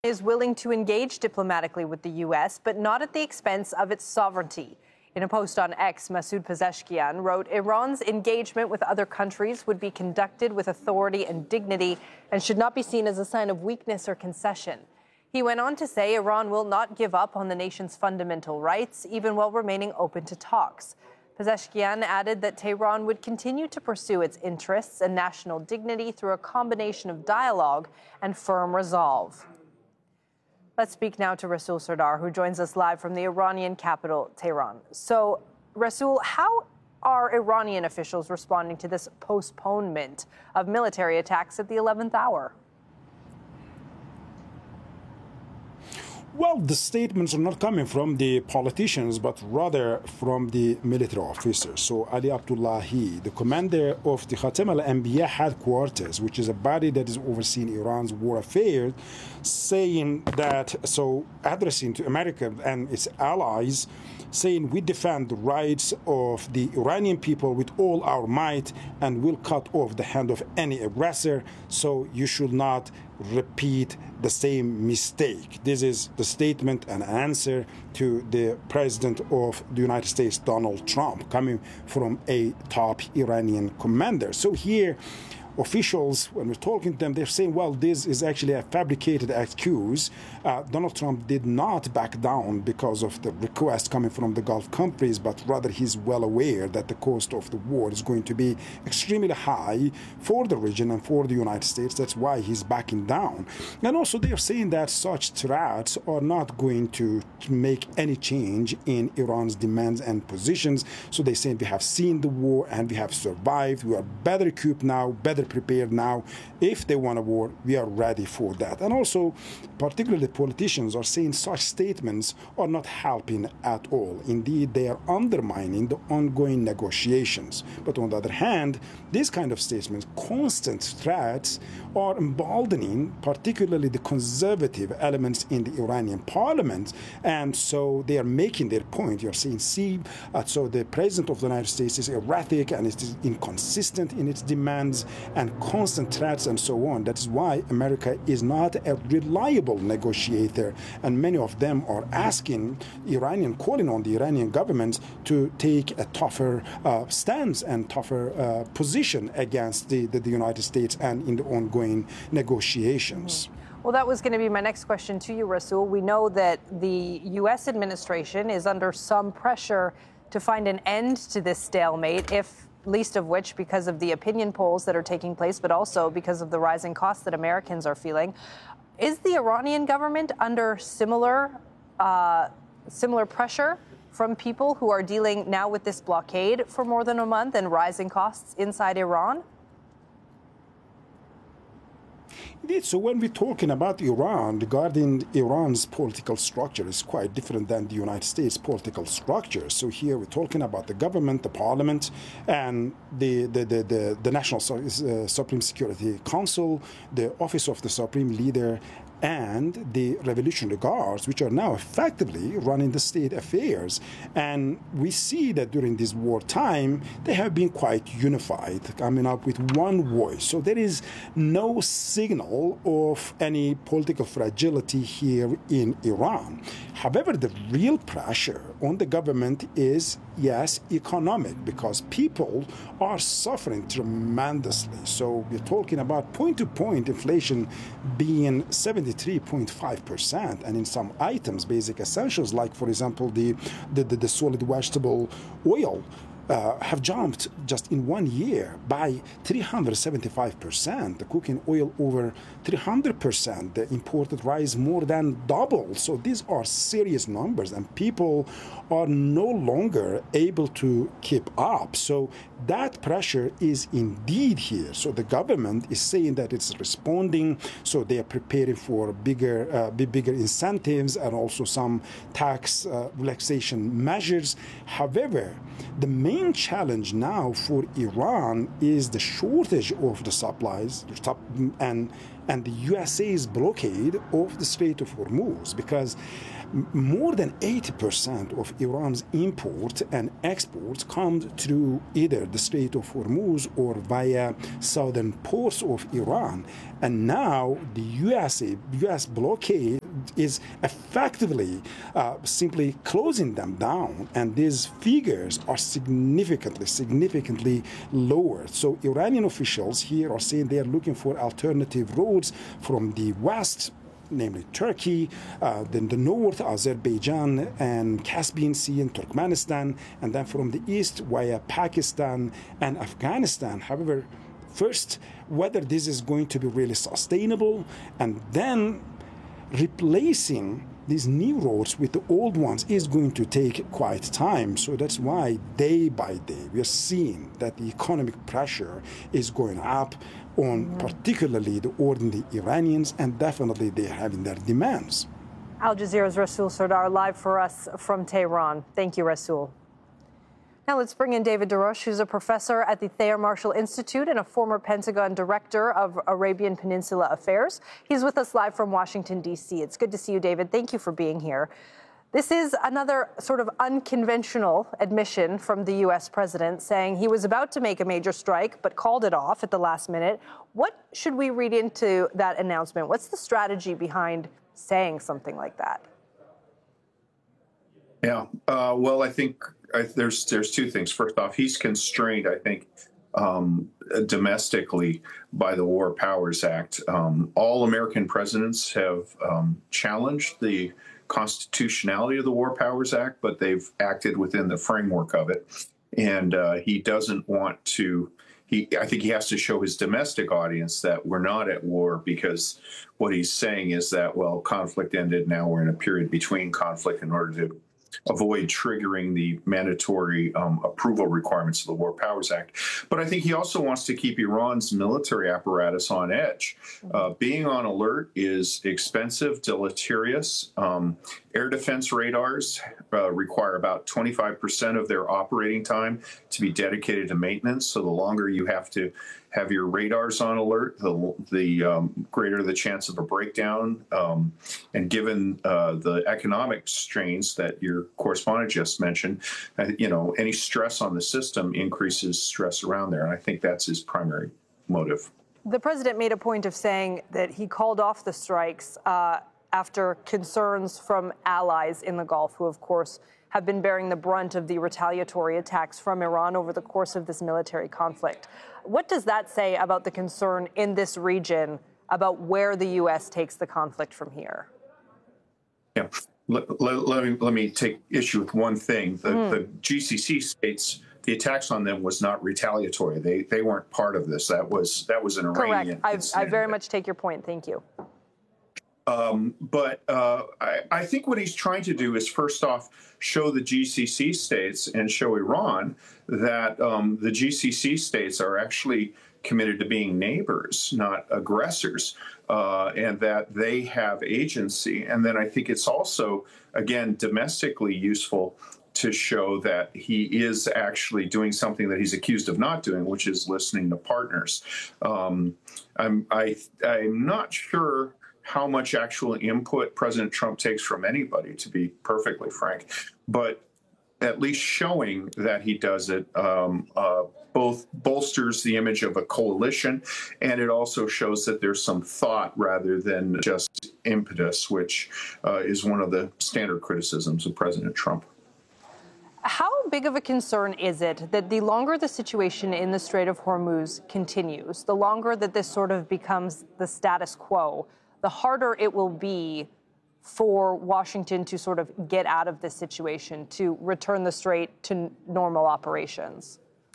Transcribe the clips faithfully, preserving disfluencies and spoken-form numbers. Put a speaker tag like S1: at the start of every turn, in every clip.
S1: Is willing to engage diplomatically with the U S, but not at the expense of its sovereignty. In a post on X, Masoud Pezeshkian wrote, Iran's engagement with other countries would be conducted with authority and dignity and should not be seen as a sign of weakness or concession. He went on to say Iran will not give up on the nation's fundamental rights, even while remaining open to talks. Pezeshkian added that Tehran would continue to pursue its interests and national dignity through a combination of dialogue and firm resolve. Let's speak now to Rasool Sardar, who joins us live from the Iranian capital, Tehran. So, Rasool, how are Iranian officials responding to this postponement of military attacks at the eleventh hour?
S2: Well, the statements are not coming from the politicians, but rather from the military officers. So Ali Abdullahi, the commander of the Khatam al-Anbiya headquarters, which is a body that is overseeing Iran's war affairs, saying that, so addressing to America and its allies, saying we defend the rights of the Iranian people with all our might and will cut off the hand of any aggressor, so you should not repeat the same mistake. This is the statement and answer to the president of the United States, Donald Trump, coming from a top Iranian commander. So here, officials, when we're talking to them, they're saying, well, this is actually a fabricated excuse. Uh, Donald Trump did not back down because of the request coming from the Gulf countries, but rather he's well aware that the cost of the war is going to be extremely high for the region and for the United States. That's why he's backing down. And also they're saying that such threats are not going to make any change in Iran's demands and positions. So they're saying we have seen the war and we have survived. We are better equipped now, better prepared now. If they want a war, we are ready for that. And also, particularly politicians are saying such statements are not helping at all. Indeed, they are undermining the ongoing negotiations. But on the other hand, these kind of statements, constant threats, are emboldening particularly the conservative elements in the Iranian parliament. And so they are making their point. You're saying, see, uh, so the president of the United States is erratic and it is inconsistent in its demands and constant threats and so on. That is why America is not a reliable negotiator, and many of them are asking Iranian, calling on the Iranian government to take a tougher uh, stance and tougher uh, position against the, the, the United States and in the ongoing negotiations.
S1: Mm-hmm. Well, that was going to be my next question to you, Rasool. We know that the U S administration is under some pressure to find an end to this stalemate, if least of which because of the opinion polls that are taking place, but also because of the rising costs that Americans are feeling. Is the Iranian government under similar, uh, similar pressure from people who are dealing now with this blockade for more than a month and rising costs inside Iran?
S2: Indeed, so when we're talking about Iran, regarding Iran's political structure is quite different than the United States political structure. So here we're talking about the government, the parliament, and the, the, the, the, the National uh, Supreme Security Council, the Office of the Supreme Leader, and the Revolutionary Guards, which are now effectively running the state affairs. And we see that during this wartime, they have been quite unified, coming up with one voice. So there is no signal of any political fragility here in Iran. However, the real pressure on the government is, yes, economic, because people are suffering tremendously. So we're talking about point-to-point inflation being seventy-three point five percent, and in some items, basic essentials, like, for example, the, the, the, the solid vegetable oil, Uh, have jumped just in one year by three hundred seventy-five percent, the cooking oil over three hundred percent, the imported rice more than double. So these are serious numbers, and people are no longer able to keep up. So that pressure is indeed here. So the government is saying that it's responding, so they are preparing for bigger, uh, bigger incentives and also some tax uh, relaxation measures. However, the main challenge now for Iran is the shortage of the supplies, and and the U S A's blockade of the Strait of Hormuz, because more than eighty percent of Iran's import and exports come through either the Strait of Hormuz or via southern ports of Iran. And now the U S A, U S blockade is effectively uh, simply closing them down. And these figures are significantly, significantly lowered. So Iranian officials here are saying they are looking for alternative roads from the west, namely Turkey, uh, then the north, Azerbaijan and Caspian Sea and Turkmenistan, and then from the east via Pakistan and Afghanistan. However, first, whether this is going to be really sustainable, and then replacing these new roads with the old ones is going to take quite time. So that's why day by day we are seeing that the economic pressure is going up on mm-hmm. particularly the ordinary Iranians, and definitely they're having their demands.
S1: Al Jazeera's Rasul Sardar live for us from Tehran. Thank you, Rasul. Now let's bring in David Darush, who's a professor at the Thayer Marshall Institute and a former Pentagon director of Arabian Peninsula Affairs. He's with us live from Washington, D C. It's good to see you, David. Thank you for being here. This is another sort of unconventional admission from the U S president, saying he was about to make a major strike but called it off at the last minute. What should we read into that announcement? What's the strategy behind saying something like that?
S3: Yeah, uh, well, I think I, there's there's two things. First off, he's constrained, I think, um, domestically by the War Powers Act. Um, all American presidents have um, challenged the constitutionality of the War Powers Act, but they've acted within the framework of it. And uh, he doesn't want to, he, I think he has to show his domestic audience that we're not at war, because what he's saying is that, well, conflict ended, now we're in a period between conflict in order to avoid triggering the mandatory um, approval requirements of the War Powers Act. But I think he also wants to keep Iran's military apparatus on edge. Uh, being on alert is expensive, deleterious. Um, air defense radars uh, require about twenty-five percent of their operating time to be dedicated to maintenance. So the longer you have to have your radars on alert, the, the um, greater the chance of a breakdown. Um, and given uh, the economic strains that your correspondent just mentioned, uh, you know, any stress on the system increases stress around there. And I think that's his primary motive.
S1: The president made a point of saying that he called off the strikes uh, after concerns from allies in the Gulf, who, of course, have been bearing the brunt of the retaliatory attacks from Iran over the course of this military conflict. What does that say about the concern in this region about where the U S takes the conflict from here?
S3: Yeah, let, let, let, me, let me take issue with one thing. The, mm. the G C C states, the attacks on them was not retaliatory. They they weren't part of this. That was that was an Iranian.
S1: Correct. I, I very much take your point. Thank you.
S3: Um, but uh, I, I think what he's trying to do is, first off, show the G C C states and show Iran that um, the G C C states are actually committed to being neighbors, not aggressors, uh, and that they have agency. And then I think it's also, again, domestically useful to show that he is actually doing something that he's accused of not doing, which is listening to partners. Um, I'm, I, I'm not sure how much actual input President Trump takes from anybody, to be perfectly frank, but at least showing that he does it um, uh, both bolsters the image of a coalition, and it also shows that there's some thought rather than just impetus, which uh, is one of the standard criticisms of President Trump.
S1: How big of a concern is it that the longer the situation in the Strait of Hormuz continues, the longer that this sort of becomes the status quo, the harder it will be for Washington to sort of get out of this situation, to return the strait to normal operations?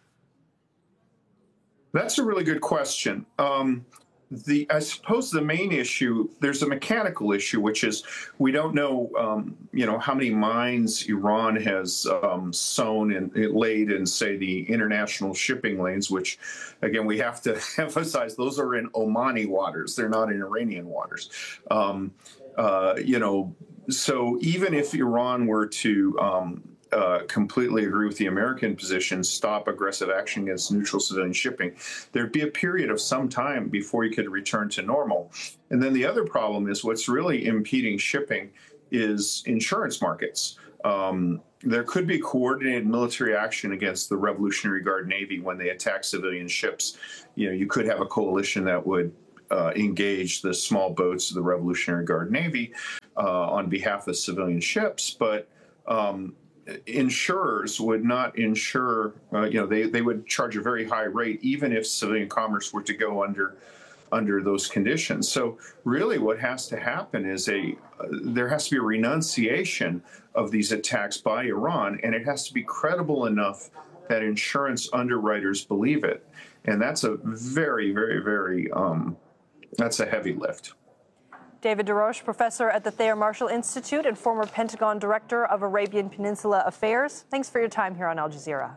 S3: That's a really good question. Um, the I suppose the main issue, there's a mechanical issue, which is we don't know, um, you know, how many mines Iran has um, sown and laid in, say, the international shipping lanes, which, again, we have to emphasize those are in Omani waters. They're not in Iranian waters. Um, uh, you know, so even if Iran were to um, uh, completely agree with the American position, stop aggressive action against neutral civilian shipping, there'd be a period of some time before you could return to normal. And then the other problem is what's really impeding shipping is insurance markets. Um, there could be coordinated military action against the Revolutionary Guard Navy when they attack civilian ships. You know, you could have a coalition that would uh, engage the small boats of the Revolutionary Guard Navy uh, on behalf of civilian ships, but um, insurers would not insure, uh, you know, they, they would charge a very high rate, even if civilian commerce were to go under under those conditions. So really what has to happen is a, uh, there has to be a renunciation of these attacks by Iran, and it has to be credible enough that insurance underwriters believe it. And that's a very, very, very, um, that's a heavy lift.
S1: David DesRoches, professor at the Thayer Marshall Institute and former Pentagon director of Arabian Peninsula Affairs. Thanks for your time here on Al Jazeera.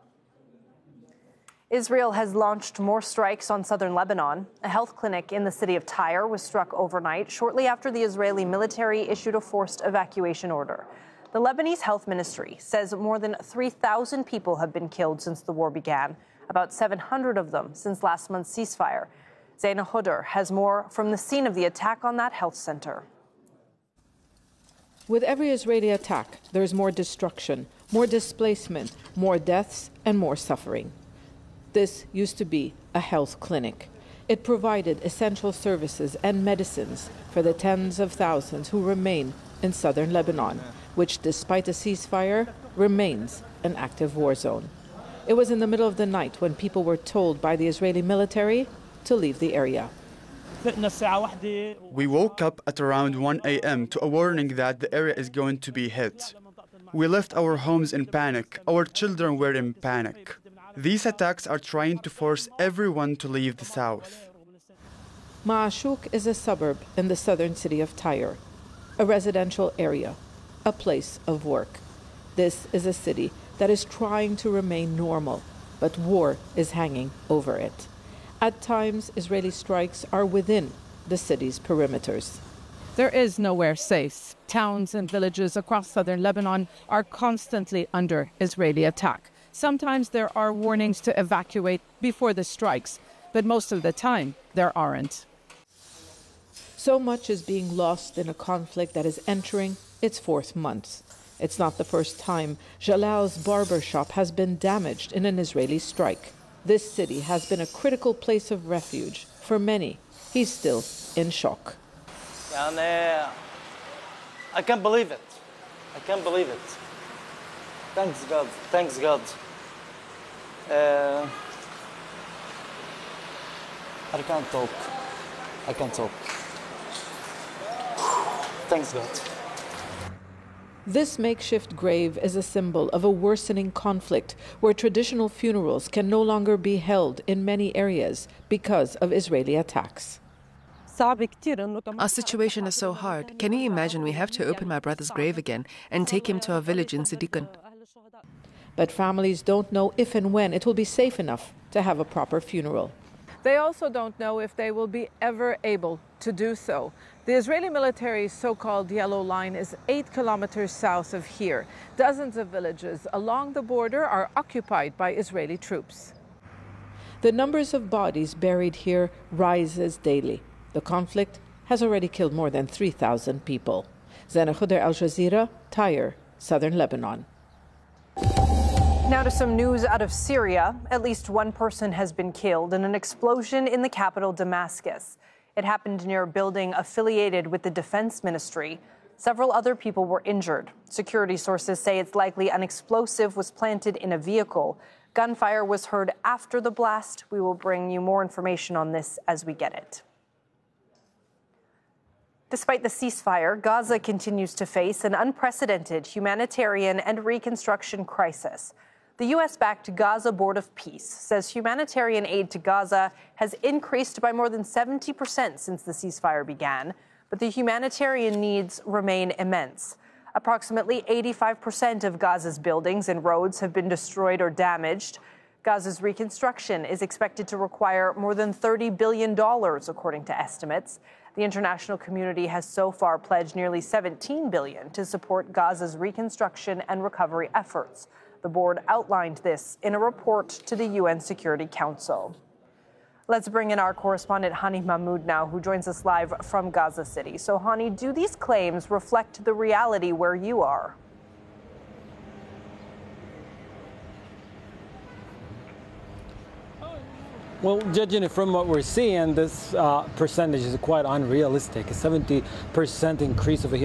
S1: Israel has launched more strikes on southern Lebanon. A health clinic in the city of Tyre was struck overnight, shortly after the Israeli military issued a forced evacuation order. The Lebanese health ministry says more than three thousand people have been killed since the war began, about seven hundred of them since last month's ceasefire. Zaina Huder has more from the scene of the attack on that health center.
S4: With every Israeli attack, there's more destruction, more displacement, more deaths, and more suffering. This used to be a health clinic. It provided essential services and medicines for the tens of thousands who remain in southern Lebanon, which, despite a ceasefire, remains an active war zone. It was in the middle of the night when people were told by the Israeli military to leave the area.
S5: We woke up at around one a m to a warning that the area is going to be hit. We left our homes in panic. Our children were in panic. These attacks are trying to force everyone to leave the south.
S4: Ma'ashuk is a suburb in the southern city of Tyre, a residential area, a place of work. This is a city that is trying to remain normal, but war is hanging over it. At times, Israeli strikes are within the city's perimeters.
S6: There is nowhere safe. Towns and villages across southern Lebanon are constantly under Israeli attack. Sometimes there are warnings to evacuate before the strikes, but most of the time there aren't.
S4: So much is being lost in a conflict that is entering its fourth month. It's not the first time Jalal's barber shop has been damaged in an Israeli strike. This city has been a critical place of refuge for many. He's still in shock.
S7: I can't believe it. I can't believe it. Thanks God. Thanks God. Uh, I can't talk. I can't talk. Thanks God.
S4: This makeshift grave is a symbol of a worsening conflict where traditional funerals can no longer be held in many areas because of Israeli attacks.
S8: Our situation is so hard. Can you imagine we have to open my brother's grave again and take him to our village in Siddiqun?
S4: But families don't know if and when it will be safe enough to have a proper funeral.
S6: They also don't know if they will be ever able to do so. The Israeli military's so-called Yellow Line is eight kilometers south of here. Dozens of villages along the border are occupied by Israeli troops.
S4: The numbers of bodies buried here rises daily. The conflict has already killed more than three thousand people. Zaina Huder, Al Jazeera, Tyre, southern Lebanon.
S1: Now to some news out of Syria. At least one person has been killed in an explosion in the capital, Damascus. It happened near a building affiliated with the defense ministry. Several other people were injured. Security sources say it's likely an explosive was planted in a vehicle. Gunfire was heard after the blast. We will bring you more information on this as we get it. Despite the ceasefire, Gaza continues to face an unprecedented humanitarian and reconstruction crisis. The U S-backed Gaza Board of Peace says humanitarian aid to Gaza has increased by more than seventy percent since the ceasefire began, but the humanitarian needs remain immense. Approximately eighty-five percent of Gaza's buildings and roads have been destroyed or damaged. Gaza's reconstruction is expected to require more than thirty billion dollars, according to estimates. The international community has so far pledged nearly seventeen billion dollars to support Gaza's reconstruction and recovery efforts. The board outlined this in a report to the U N Security Council. Let's bring in our correspondent Hani Mahmoud now, who joins us live from Gaza City. So, Hani, do these claims reflect the reality where you are?
S9: Well, judging from what we're seeing, this uh, percentage is quite unrealistic. A seventy percent increase over here.